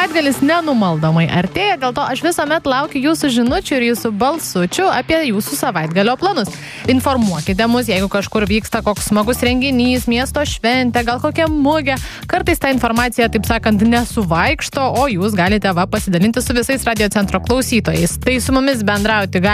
Savaitgalis nenumaldomai artėja, dėl to aš visuomet laukiu jūsų žinučių ir jūsų balsučių apie jūsų savaitgalio planus. Informuokite mus, jeigu kažkur vyksta koks smagus renginys, miesto šventė, gal kokia mugė. Kartais ta informacija, taip sakant, nesuvaikšto, o jūs galite pasidalinti su visais Radio Centro klausytojais. Tai su mumis bendrauti